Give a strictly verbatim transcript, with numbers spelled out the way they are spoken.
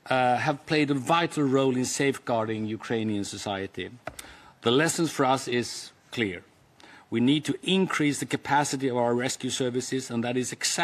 uh, have played a vital role in safeguarding Ukrainian society. The lessons for us is clear. We need to increase the capacity of our rescue services, and that is exactly